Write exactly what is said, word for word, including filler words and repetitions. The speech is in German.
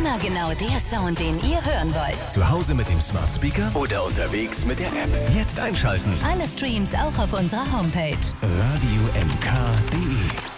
Immer genau der Sound, den ihr hören wollt. Zu Hause mit dem Smart Speaker oder unterwegs mit der App. Jetzt einschalten. Alle Streams auch auf unserer Homepage. radio m k punkt de